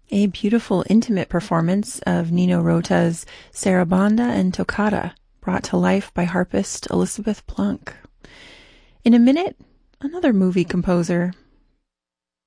A beautiful, intimate performance of Nino Rota's Sarabanda and Toccata, brought to life by harpist Elizabeth Plunk. In a minute, another movie composer,